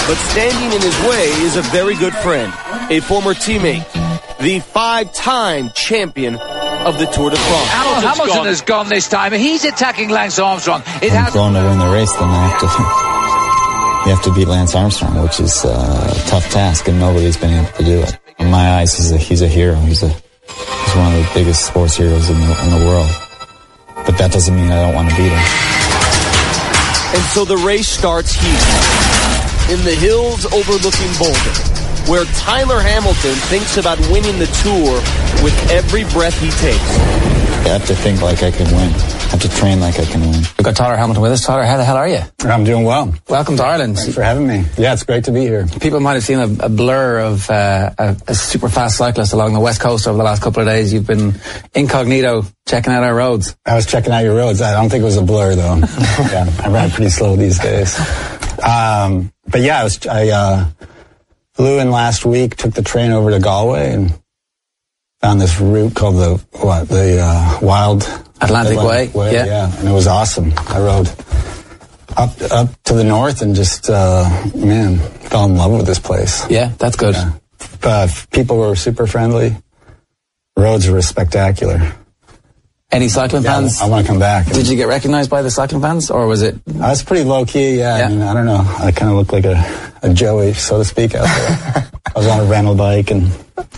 But standing in his way is a very good friend, a former teammate, the 5-time champion of the Tour de France. Hamilton has gone this time. He's attacking Lance Armstrong. I'm going to win the race, then you have to beat Lance Armstrong, which is a tough task, and nobody's been able to do it. In my eyes, he's a hero. He's one of the biggest sports heroes in the world. But that doesn't mean I don't want to beat him. And so the race starts here, in the hills overlooking Boulder, where Tyler Hamilton thinks about winning the Tour with every breath he takes. I have to think like I can win. I have to train like I can win. We've got Tyler Hamilton with us. Tyler, how the hell are you? I'm doing well. Welcome to Ireland. Thanks for having me. Yeah, it's great to be here. People might have seen a blur of a super fast cyclist along the west coast over the last couple of days. You've been incognito checking out our roads. I was checking out your roads. I don't think it was a blur, though. Yeah, I ride pretty slow these days. But yeah, I flew in last week, took the train over to Galway, and found this route called the Wild Atlantic Way. Yeah, and it was awesome. I rode up to the north and just, fell in love with this place. Yeah, that's good. Yeah. People were super friendly. Roads were spectacular. Any cycling fans? I want to come back. Did you get recognized by the cycling fans, or was it? I was pretty low key, yeah. I mean, I don't know. I kind of look like a Joey, so to speak, out there. I was on a rental bike and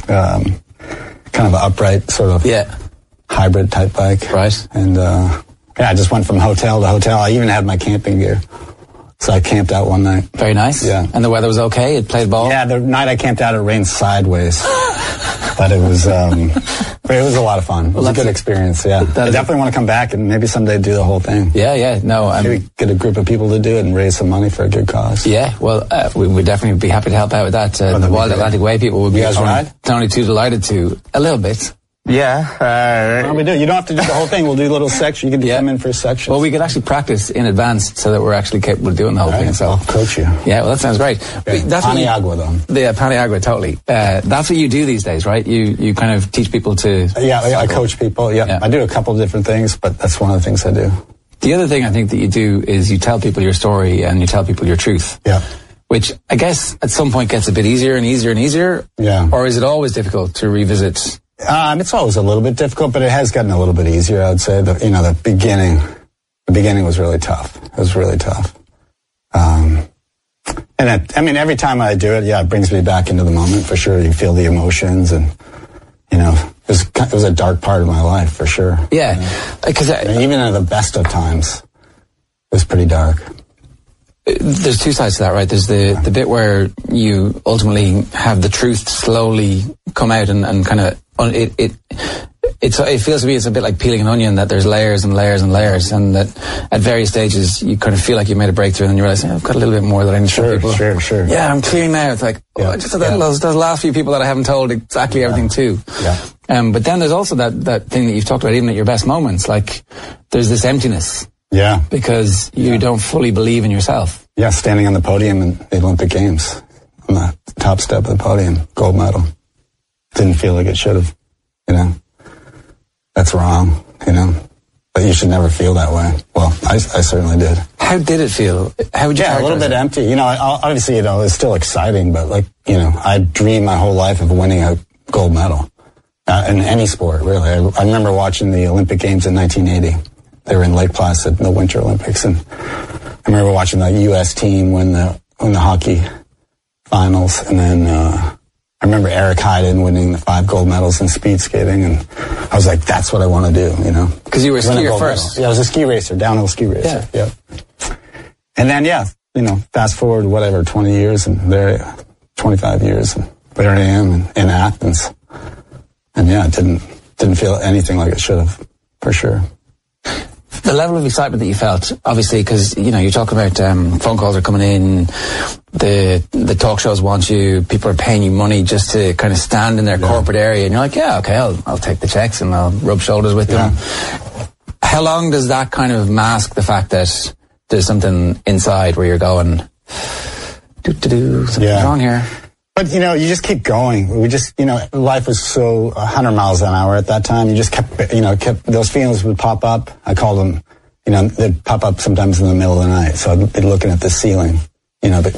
kind of an upright sort of hybrid type bike. Right. And I just went from hotel to hotel. I even had my camping gear. So I camped out one night. Very nice. Yeah. And the weather was okay? It played ball? Yeah, the night I camped out, it rained sideways. But it was a lot of fun. It was a good experience, yeah. I definitely want to come back and maybe someday do the whole thing. Yeah. No, maybe get a group of people to do it and raise some money for a good cause. Yeah, well, we would definitely be happy to help out with that. The Wild Atlantic Way people would be only too delighted to. A little bit. Yeah. We do. You don't have to do the whole thing. We'll do little sections. You can come in for sections. Well, we could actually practice in advance so that we're actually capable of doing the whole thing. So I'll coach you. Yeah, well, that sounds great. Okay. Paniagua, though. Yeah, Paniagua, totally. That's what you do these days, right? You kind of teach people to... Yeah, I coach people. Yeah. I do a couple of different things, but that's one of the things I do. The other thing I think that you do is you tell people your story and you tell people your truth. Yeah. Which I guess at some point gets a bit easier and easier and easier. Yeah. Or is it always difficult to revisit? It's always a little bit difficult, but it has gotten a little bit easier, I would say. The beginning was really tough. It was really tough. Every time I do it, it brings me back into the moment for sure. You feel the emotions and, it was a dark part of my life for sure. Yeah. Because even at the best of times, it was pretty dark. There's two sides to that, right? There's the bit where you ultimately have the truth slowly come out and kind of it feels to me it's a bit like peeling an onion, that there's layers and layers and layers, and that at various stages you kind of feel like you made a breakthrough and you realize, I've got a little bit more that I need to show people. Sure. Yeah, I'm clear now. It's like, just those last few people that I haven't told exactly everything to. Yeah. But then there's also that thing that you've talked about, even at your best moments, like there's this emptiness. Yeah. Because you don't fully believe in yourself. Yeah, standing on the podium in the Olympic Games, on the top step of the podium, gold medal. Didn't feel like it should have, That's wrong, But you should never feel that way. Well, I certainly did. How did it feel? How would you a little bit empty. Obviously, it's still exciting, but I dreamed my whole life of winning a gold medal. In any sport, really. I remember watching the Olympic Games in 1980. They were in Lake Placid in the Winter Olympics, and I remember watching the U.S. team win the hockey finals, and then I remember Eric Heiden winning the 5 gold medals in speed skating, and I was like, that's what I want to do, Because you were a skier first. Yeah, I was a ski racer, downhill ski racer. Yeah. And then, fast forward, 20 years, and 25 years, and there I am in Athens. And it didn't feel anything like it should have, for sure. The level of excitement that you felt, obviously, because, you're talking about phone calls are coming in, the talk shows want you, people are paying you money just to kind of stand in their corporate area, and you're like, I'll take the checks and I'll rub shoulders with them. How long does that kind of mask the fact that there's something inside where you're going, something's wrong here? But, you just keep going. We just, life was so 100 miles an hour at that time. You just kept, those feelings would pop up. I called them, they'd pop up sometimes in the middle of the night. So I'd be looking at the ceiling, but